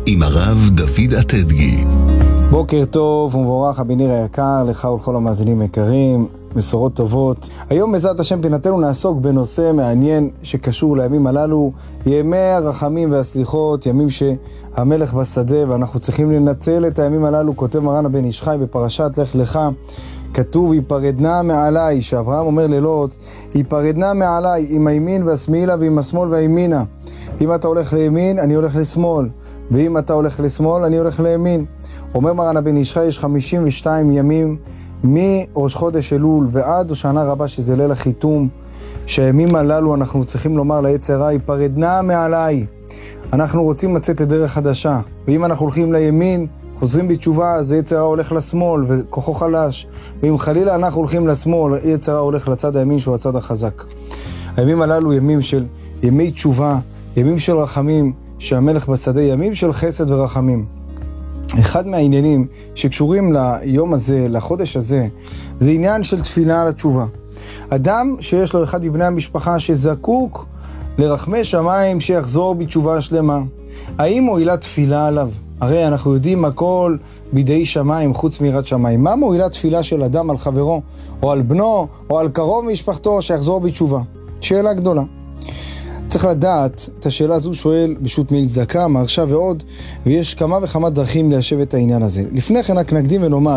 עם הרב דוד עתדגי. בוקר טוב ומבורך הבניר היקר, לך ולכל המאזינים היקרים, בשורות טובות. היום בעזרת השם פינתנו נעסוק בנושא מעניין שקשור לימים הללו, ימי הרחמים והסליחות, ימים שהמלך בשדה ואנחנו צריכים לנצל את הימים הללו. כותב מרן הבן איש חי בפרשת לך לך, כתוב היפרדנה מעליי, שאברהם אומר ללוט, היפרדנה מעליי עם הימין והשמאלה ועם השמאל והימינה. אם אתה הולך לימין אני הולך לשמאל, ואם אתה הולך לשמאל אני הולך לימין. אומר מרן הבן איש חי, יש 52 ימים מראש חודש אלול ועד הושענא רבה שזה ליל החיתום, שהימים הללו אנחנו צריכים לומר ליצר הרע, היפרדנה מעליי. אנחנו רוצים לצאת לדרך חדשה, ואם אנחנו הולכים לימין חוזרים בתשובה, אז יצר הרע הולך לשמאל וכוחו חלש, ואם חלילה אנחנו הולכים לשמאל יצר הרע הולך לצד הימין שהוא הצד החזק. הימים הללו ימים של ימי תשובה, ימים של רחמים, שהמלך בשדה, ימים של חסד ורחמים. אחד מהעניינים שקשורים ליום הזה, לחודש הזה, זה עניין של תפילה על התשובה. אדם שיש לו אחד מבני המשפחה שזקוק לרחמי שמיים שיחזור בתשובה שלמה, האם מועילה תפילה עליו? הרי אנחנו יודעים הכל בידי שמיים חוץ מיראת שמיים. מה מועילה תפילה של אדם על חברו או על בנו או על קרוב משפחתו שיחזור בתשובה? שאלה גדולה. צריך לדעת, את השאלה הזו שואל בשו"ת מעיל צדקה, מהרש"א ועוד, ויש כמה וכמה דרכים ליישב את העניין הזה. לפני כן רק נקדים ונאמר